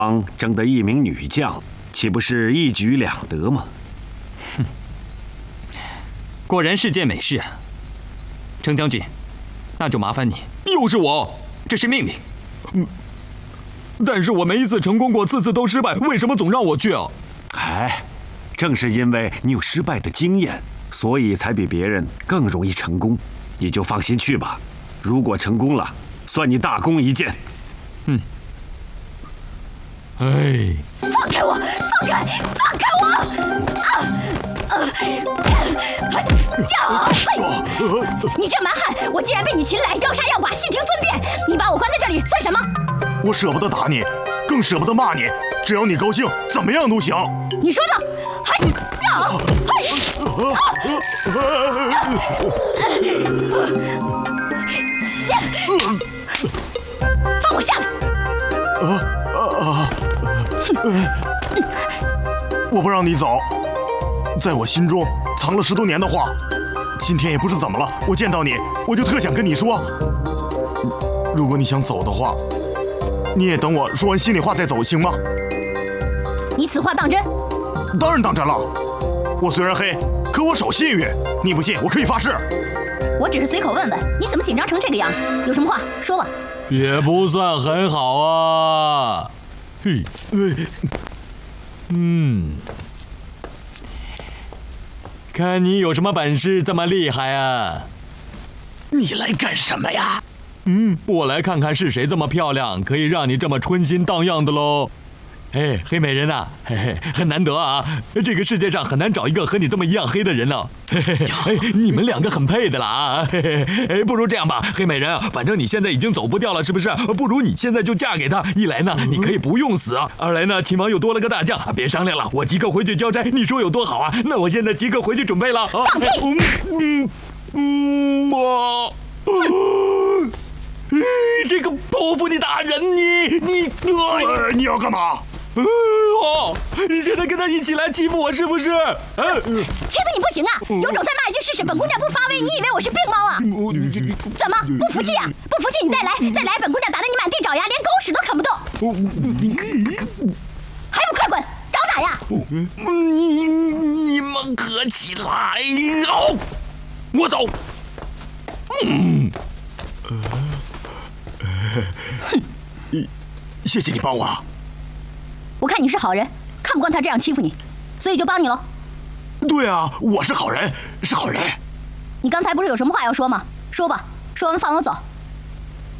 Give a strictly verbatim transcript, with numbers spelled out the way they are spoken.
争得一名女将，岂不是一举两得吗？ 哼，果然是件美事啊，程将军，那就麻烦你。 又是我， 这是命令。 嗯，但是我没一次成功过，次次都失败，为什么总让我去啊？ 哎，正是因为你有失败的经验，所以才比别人更容易成功。你就放心去吧，如果成功了，算你大功一件。 嗯。哎， 放开我！放开！放开我！啊！呃，呀！你这蛮汉，我既然被你擒来，要杀要剐，悉听尊便。你把我关在这里算什么？ 我舍不得打你，更舍不得骂你。只要你高兴，怎么样都行。 你说的，还呀！放我下来！ 啊啊啊！我不让你走，在我心中藏了十多年的话，今天也不知怎么了，我见到你，我就特想跟你说。如果你想走的话，你也等我说完心里话再走，行吗？ 你此话当真？ 当然当真了。我虽然黑，可我守信誉。你不信，我可以发誓。 我只是随口问问，你怎么紧张成这个样子？有什么话说吧。 也不算很好啊。嘿， 嗯，看你有什么本事这么厉害啊！ 你来干什么呀？ 嗯，我来看看是谁这么漂亮，可以让你这么春心荡漾的喽。哎，黑美人呐、啊，嘿嘿，很难得啊！这个世界上很难找一个和你这么一样黑的人呢。嘿嘿，哎，你们两个很配的啦啊！嘿嘿，哎，不如这样吧，黑美人，反正你现在已经走不掉了，是不是？不如你现在就嫁给他，一来呢，你可以不用死；二来呢，秦王又多了个大将。别商量了，我即刻回去交差。你说有多好啊？那我现在即刻回去准备了。 放屁！ 嗯嗯，我。这个泼妇女大人，你你呃，你要干嘛？ 哦，你现在跟他一起来欺负我是不是？ 欺负你不行啊！有种再骂一句试试，本姑娘不发威，你以为我是病猫啊？怎么不服气啊？不服气你再来，再来，本姑娘打得你满地找牙，连狗屎都啃不动。还不快滚！找打呀！ 你你们合起来，哦，我走。嗯。 哼，谢谢你帮我。 我看你是好人，看不惯他这样欺负你，所以就帮你喽。 对啊，我是好人，是好人。 你刚才不是有什么话要说吗？说吧，说完放我走。